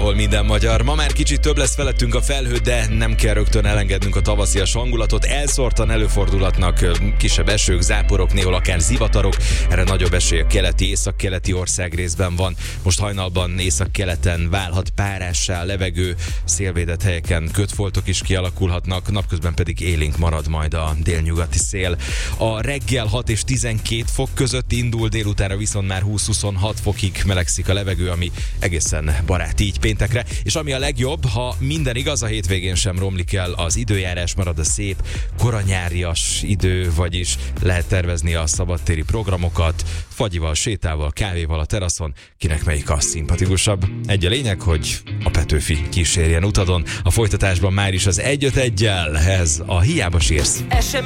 ahol minden magyar. Ma már kicsit több lesz felettünk a felhő, de nem kell rögtön elengednünk a tavaszias hangulatot. Elszórtan előfordulhatnak kisebb esők, záporok, néhol akár zivatarok. Erre nagyobb esély a keleti, északkeleti országrészben van. Most hajnalban északkeleten válhat párássá a levegő, szélvédett helyeken kötfoltok is kialakulhatnak, napközben pedig élénk marad majd a délnyugati szél. A reggel 6 és 12 fok között indul, délutára viszont már 20-26 fokig melegszik a levegő, ami egészen barát így péntekre. És ami a legjobb, ha minden igaz, a hétvégén sem romlik el az időjárás, marad a szép, koranyárias idő, vagyis lehet tervezni a szabadtéri programokat, fagyival, sétával, kávéval a teraszon, kinek melyik a szimpatikusabb. Egy a lényeg, hogy a Petőfi kísérjen utadon. A folytatásban már is az 1-5-1-jel, ez a Hiába sírsz.